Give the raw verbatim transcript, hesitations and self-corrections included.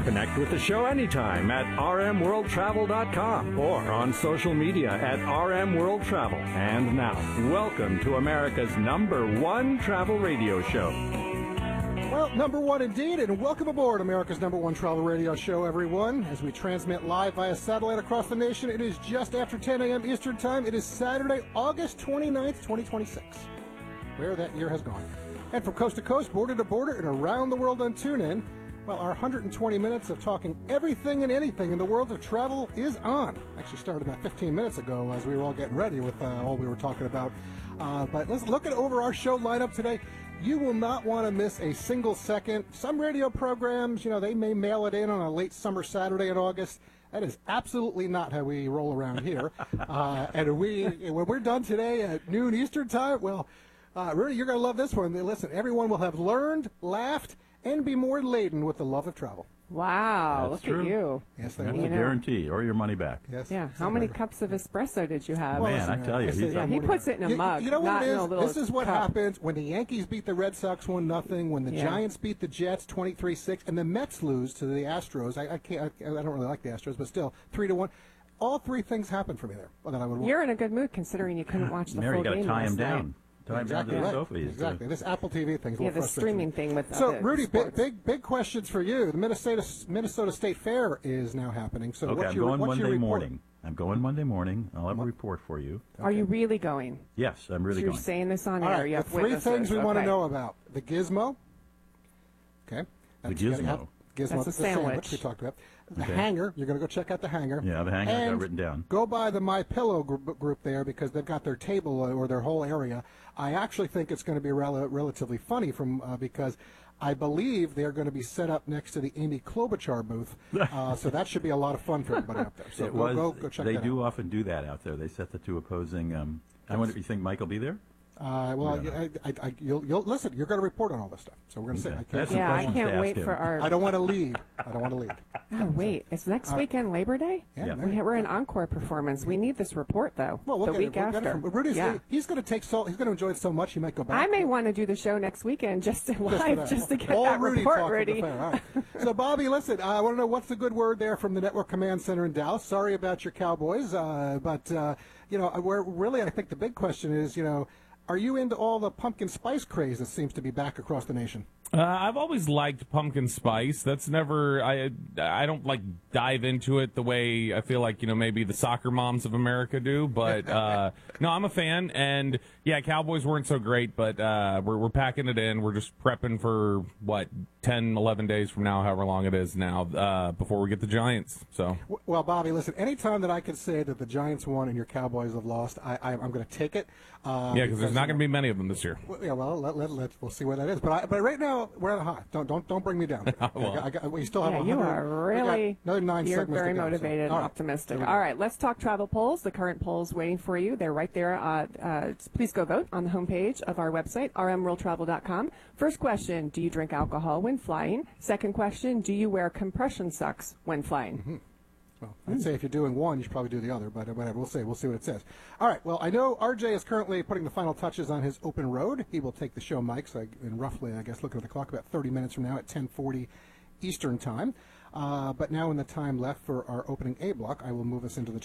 Connect with the show anytime at r m world travel dot com or on social media at R M World Travel. And now, welcome to America's number one travel radio show. Well, number one indeed, and welcome aboard America's number one travel radio show, everyone. As we transmit live via satellite across the nation, it is just after ten a.m. Eastern Time. It is Saturday, August twenty-ninth, twenty twenty-six. Where that year has gone. And from coast to coast, border to border, and around the world on TuneIn, well, our one hundred twenty minutes of talking everything and anything in the world of travel is on. Actually started about fifteen minutes ago as we were all getting ready with uh, all we were talking about. Uh, but let's look at over our show lineup today. You will not want to miss a single second. Some radio programs, you know, they may mail it in on a late summer Saturday in August. That is absolutely not how we roll around here. uh, and we, when we're done today at noon Eastern Time, well, uh, Rudy, you're going to love this one. Listen, everyone will have learned, laughed, and be more laden with the love of travel. Wow, That's look true. at you. Yes, That's you a know. guarantee, or your money back. Yes. Yeah, how many cups of espresso did you have? Well, Man, I tell you, This he's is- yeah, he puts it in a You- mug, You know what not it in a is? little This is what cup. happens when the Yankees beat the Red Sox one nothing, when the Yeah. Giants beat the Jets twenty-three six, and the Mets lose to the Astros. I, I can't. I, I don't really like the Astros, but still, three to one. All three things happened for me there. Well, that I would want. You're in a good mood considering you couldn't watch the Mary, full you got to game tie last him night. down. Tie him Exactly down to right. the sofa. He's, uh, Exactly. This Apple T V thing is a Yeah, little the frustrating. streaming thing with So, the Rudy, big, sports. big, big questions for you. The Minnesota Minnesota State Fair is now happening. So, Okay, what's I'm your, going what's your Monday report? morning. I'm going Monday morning. I'll have a report for you. Are you really going? Yes, I'm really You're going. saying this on All air. right, You the have three witnesses. things we want to Okay. know about. The gizmo. Okay. The That's- you gotta gizmo. have- Gizmo, That's a the sandwich. we talked about. The Okay. hangar. You're going to go check out the hangar. Yeah, the hangar I got And written down. Go by the My Pillow group, group there because they've got their table uh, or their whole area. I actually think it's going to be rel- relatively funny from uh, because I believe they're going to be set up next to the Amy Klobuchar booth. Uh, so that should be a lot of fun for everybody out there. So it go, was, go, go check they that do out. often do that out there. They set the two opposing. Um, I wonder, you think Mike will be there? Uh, well, We don't I, I, I, you'll, you'll listen. You're going to report on all this stuff, so we're going to say. Okay. I can't. That's some Yeah, I questions to can't ask wait him. for our. I don't want to lead. I don't want to lead. Oh, wait. Is next weekend Labor Day? Yeah, Yeah. maybe. We, we're in encore performance. We need this report, though. Well, we'll the get week it, we'll get it after. from, Rudy's, yeah. he's going to take so he's going to enjoy it so much he might go back. I may want to do the show next weekend just to Just for live, that. just to get All that Rudy report talk ready. from the fair. All right. So, Bobby, listen, I want to know what's the good word there from the Network Command Center in Dallas. Sorry about your Cowboys, uh, but uh, you know, where really I think the big question is, you know, are you into all the pumpkin spice craze that seems to be back across the nation? Uh, I've always liked pumpkin spice. That's never I I don't like dive into it the way I feel like you know maybe the soccer moms of America do. But uh, no, I'm a fan, and yeah, Cowboys weren't so great, but uh, we're we're packing it in. We're just prepping for what ten, eleven days from now, however long it is now, uh, before we get the Giants. So W- Well, Bobby, listen, anytime that I can say that the Giants won and your Cowboys have lost, I, I, I'm going to take it. Uh, yeah, because there's not going to be many of them this year. Well, yeah, well, let, let, let, we'll see where that is. But I, but right now, we're at a high. Don't don't don't bring me down. Well. I, I got, we still have Yeah, one you hundred are we got really, another nine you're segments very to go, so- motivated all and right. optimistic. Here we All go. right, let's talk travel polls. The current polls waiting for you. They're right there. Uh, uh, please go vote on the homepage of our website, r m world travel dot com. First question, do you drink alcohol when flying? Second question, do you wear compression socks when flying? Mm-hmm. Well, I'd say if you're doing one, you should probably do the other, but whatever. We'll see. We'll see what it says. All right. Well, I know R J is currently putting the final touches on his open road. He will take the show mics uh, in roughly, I guess, looking at the clock, about thirty minutes from now at ten forty Eastern Time. Uh, but now in the time left for our opening A block, I will move us into the